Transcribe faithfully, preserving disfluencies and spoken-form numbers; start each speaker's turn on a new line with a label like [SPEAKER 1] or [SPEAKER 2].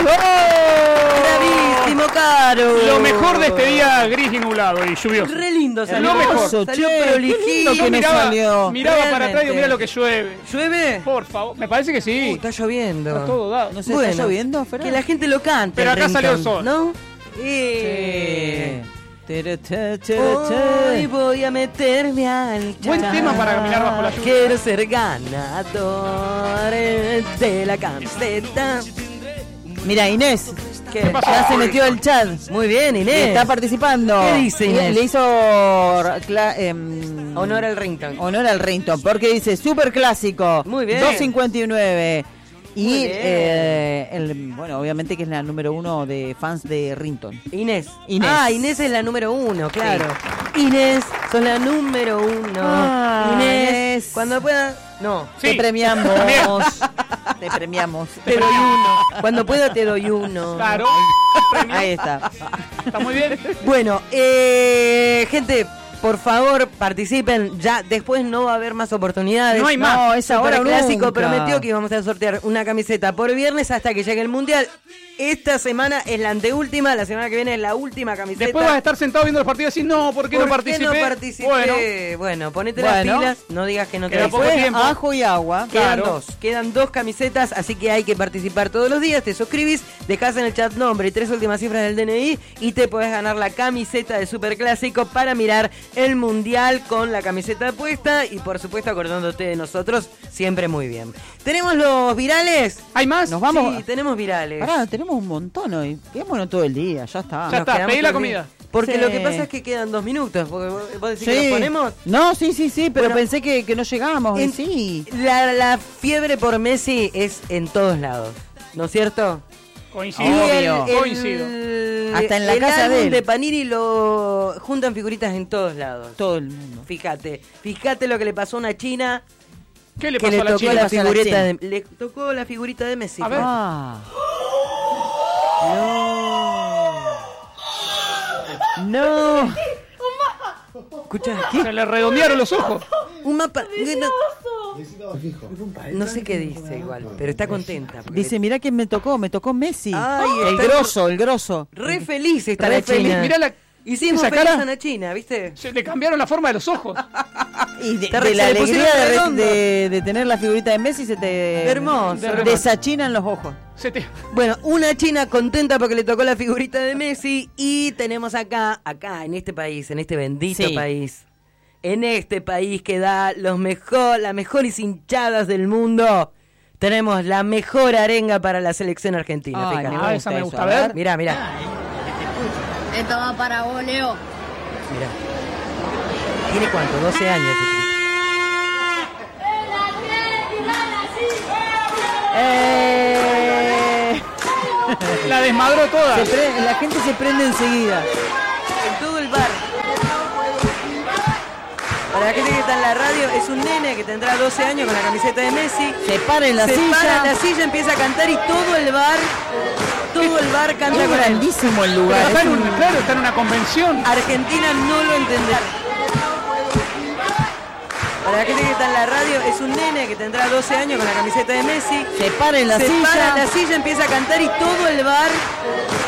[SPEAKER 1] Bravísimo, Caro.
[SPEAKER 2] Lo mejor de este día gris y nublado y lluvioso.
[SPEAKER 1] Re lindo salió.
[SPEAKER 2] Lo mejor.
[SPEAKER 1] Salió
[SPEAKER 3] Che,
[SPEAKER 1] prolijito.
[SPEAKER 3] qué lindo que nos
[SPEAKER 2] miraba,
[SPEAKER 3] salió.
[SPEAKER 2] miraba para
[SPEAKER 1] Realmente.
[SPEAKER 2] atrás y digo, mira lo que llueve.
[SPEAKER 1] ¿Llueve?
[SPEAKER 2] Por favor, me parece que sí.
[SPEAKER 1] Uh, está lloviendo.
[SPEAKER 2] Está todo dado.
[SPEAKER 3] No sé,
[SPEAKER 1] Bueno,
[SPEAKER 3] ¿está lloviendo, Ferán?
[SPEAKER 1] Que la gente lo cante.
[SPEAKER 2] Pero acá
[SPEAKER 1] Ringtone,
[SPEAKER 2] salió el sol.
[SPEAKER 1] ¿No?
[SPEAKER 3] Sí.
[SPEAKER 1] Eh.
[SPEAKER 3] Tere, tere, tere,
[SPEAKER 1] Hoy
[SPEAKER 3] tere.
[SPEAKER 1] voy a meterme al
[SPEAKER 2] Buen
[SPEAKER 1] chat.
[SPEAKER 2] tema para caminar bajo la lluvia.
[SPEAKER 1] Quiero ser ganador de la camiseta.
[SPEAKER 3] Mira, Inés,
[SPEAKER 1] ¿Qué?
[SPEAKER 2] ¿Qué pasó?
[SPEAKER 3] ya se metió al chat.
[SPEAKER 1] Muy bien, Inés.
[SPEAKER 3] Está participando.
[SPEAKER 1] ¿Qué dice
[SPEAKER 3] Le-
[SPEAKER 1] Inés?
[SPEAKER 3] Le hizo cla- em,
[SPEAKER 1] Honor al ringtone.
[SPEAKER 3] honor al ringtone, porque dice super clásico.
[SPEAKER 1] Muy bien.
[SPEAKER 3] dos cincuenta y nueve. Y,
[SPEAKER 1] Muy bien.
[SPEAKER 3] eh, el, bueno, obviamente que es la número uno de fans de ringtone.
[SPEAKER 1] Inés.
[SPEAKER 3] Inés.
[SPEAKER 1] Ah, Inés es la número uno, claro. Inés, sos la número uno.
[SPEAKER 3] Ah,
[SPEAKER 1] Inés,
[SPEAKER 3] Inés.
[SPEAKER 1] cuando pueda. No,
[SPEAKER 2] Sí.
[SPEAKER 3] Te premiamos.
[SPEAKER 2] También.
[SPEAKER 3] Te premiamos.
[SPEAKER 1] te doy uno. Cuando pueda te doy uno.
[SPEAKER 2] Claro.
[SPEAKER 3] Ahí está.
[SPEAKER 2] Está muy bien.
[SPEAKER 1] Bueno, eh, gente, por favor, participen. Ya después no va a haber más oportunidades.
[SPEAKER 2] No hay más.
[SPEAKER 3] No, es ahora
[SPEAKER 1] Superclásico
[SPEAKER 3] nunca.
[SPEAKER 1] prometió que íbamos a sortear una camiseta por viernes hasta que llegue el mundial. Esta semana es la anteúltima, la semana que viene es la última camiseta.
[SPEAKER 2] Después vas a estar sentado viendo los partidos y decir, no, ¿por qué
[SPEAKER 1] ¿Por
[SPEAKER 2] no participé?
[SPEAKER 1] qué no participé?
[SPEAKER 2] Bueno,
[SPEAKER 1] Bueno, ponete
[SPEAKER 3] Bueno.
[SPEAKER 1] las pilas, no digas que no te
[SPEAKER 2] Queda
[SPEAKER 1] avisé.
[SPEAKER 2] poco
[SPEAKER 3] Después,
[SPEAKER 2] tiempo.
[SPEAKER 3] ajo y agua.
[SPEAKER 1] Quedan
[SPEAKER 2] Claro.
[SPEAKER 1] dos, quedan dos camisetas, así que hay que participar todos los días. Te suscribís, dejás en el chat nombre y tres últimas cifras del D N I y te podés ganar la camiseta de Superclásico para mirar el mundial con la camiseta puesta y por supuesto acordándote de nosotros, siempre muy bien. ¿Tenemos los virales?
[SPEAKER 2] ¿hay más?
[SPEAKER 3] Nos vamos.
[SPEAKER 1] Sí, tenemos virales.
[SPEAKER 3] Pará, tenemos un montón hoy. Quedémonos todo el día, ya está.
[SPEAKER 2] Ya
[SPEAKER 1] Nos
[SPEAKER 2] está,
[SPEAKER 1] quedamos
[SPEAKER 2] pedí la
[SPEAKER 1] todo el día.
[SPEAKER 2] comida.
[SPEAKER 1] Porque
[SPEAKER 3] Sí.
[SPEAKER 1] lo que pasa es que quedan dos minutos. Porque vos vos decís que nos ponemos.
[SPEAKER 3] No, sí, sí, sí, pero
[SPEAKER 1] Bueno,
[SPEAKER 3] pensé que, que no llegamos. y
[SPEAKER 1] En-
[SPEAKER 3] sí.
[SPEAKER 1] La, la fiebre por Messi es en todos lados, ¿no es cierto?
[SPEAKER 2] Coincido.
[SPEAKER 3] Obvio.
[SPEAKER 2] Coincido.
[SPEAKER 3] Hasta en la
[SPEAKER 1] el
[SPEAKER 3] casa
[SPEAKER 1] álbum
[SPEAKER 3] de él.
[SPEAKER 1] de Panini lo juntan figuritas en todos lados.
[SPEAKER 3] Todo el mundo.
[SPEAKER 1] Fíjate, fíjate lo que le pasó a una china
[SPEAKER 2] ¿Qué le
[SPEAKER 1] que
[SPEAKER 2] pasó
[SPEAKER 1] le
[SPEAKER 2] a la
[SPEAKER 1] tocó
[SPEAKER 2] chica?
[SPEAKER 1] la
[SPEAKER 3] pasó a la
[SPEAKER 1] figurita
[SPEAKER 3] china?
[SPEAKER 1] de, le tocó la figurita de Messi.
[SPEAKER 2] A ver.
[SPEAKER 3] Ah.
[SPEAKER 1] No.
[SPEAKER 3] No.
[SPEAKER 1] Escucha, ¿qué?
[SPEAKER 2] Se le redondearon los ojos.
[SPEAKER 1] Un mapa. No sé qué dice igual, pero está contenta. porque
[SPEAKER 3] Dice, mirá quién me tocó, me tocó Messi.
[SPEAKER 1] Ay,
[SPEAKER 3] el
[SPEAKER 1] está-
[SPEAKER 3] grosso, el grosso.
[SPEAKER 1] re feliz está
[SPEAKER 3] Re
[SPEAKER 1] la
[SPEAKER 3] feliz.
[SPEAKER 1] china.
[SPEAKER 2] Mirá la,
[SPEAKER 1] Hicimos
[SPEAKER 2] esa
[SPEAKER 1] feliz
[SPEAKER 2] cara.
[SPEAKER 1] a la china, ¿viste?
[SPEAKER 2] Se le cambiaron la forma de los ojos.
[SPEAKER 3] Y de,
[SPEAKER 1] Te
[SPEAKER 3] de
[SPEAKER 1] re-
[SPEAKER 3] la
[SPEAKER 1] se le pusieron
[SPEAKER 3] alegría de,
[SPEAKER 1] redondo.
[SPEAKER 3] de- de tener la figurita de Messi se te
[SPEAKER 1] Hermoso.
[SPEAKER 3] desachinan los ojos.
[SPEAKER 2] Se te...
[SPEAKER 1] Bueno, una china contenta porque le tocó la figurita de Messi y tenemos acá, acá en este país, en este bendito
[SPEAKER 3] Sí.
[SPEAKER 1] país, en este país que da los mejor, las mejores hinchadas del mundo, tenemos la mejor arenga para la selección argentina.
[SPEAKER 3] Ay,
[SPEAKER 1] fíjate.
[SPEAKER 3] me
[SPEAKER 2] Ah,
[SPEAKER 3] gusta
[SPEAKER 2] esa me
[SPEAKER 3] eso,
[SPEAKER 2] gusta.
[SPEAKER 3] a
[SPEAKER 2] A ver.
[SPEAKER 3] ver.
[SPEAKER 1] Mirá, mirá,
[SPEAKER 4] Esto va para vos, Leo.
[SPEAKER 1] mirá. ¿Tiene cuánto? doce años.
[SPEAKER 3] Eh,
[SPEAKER 2] La desmadró toda.
[SPEAKER 3] se pre- la gente se prende enseguida.
[SPEAKER 1] En todo el bar. Para la gente que está en la radio, es un nene que tendrá doce años con la camiseta de Messi.
[SPEAKER 3] Se para en la
[SPEAKER 1] se
[SPEAKER 3] silla.
[SPEAKER 1] para en la silla, empieza a cantar y todo el bar, todo el bar canta
[SPEAKER 3] Es
[SPEAKER 1] con él.
[SPEAKER 3] grandísimo el
[SPEAKER 2] Pero
[SPEAKER 3] lugar.
[SPEAKER 2] está
[SPEAKER 3] es
[SPEAKER 2] en un,
[SPEAKER 3] un-
[SPEAKER 2] claro, está en una convención.
[SPEAKER 1] Argentina no lo entenderá. Para la gente que está en la radio, es un nene que tendrá doce años con la camiseta de Messi.
[SPEAKER 3] Se para en la
[SPEAKER 1] se
[SPEAKER 3] silla.
[SPEAKER 1] para en la silla, empieza a cantar y todo el bar,